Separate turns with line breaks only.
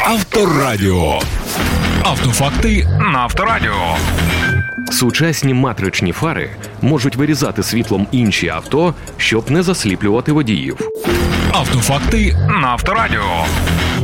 Авторадіо. Автофакти на Авторадіо.
Сучасні матричні фари можуть вирізати світлом інші авто, щоб не засліплювати водіїв.
Автофакти на Авторадіо.